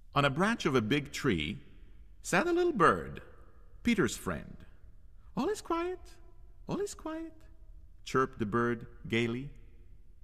On a branch of a big tree sat a little bird, Peter's friend. All is quiet, chirped the bird gaily.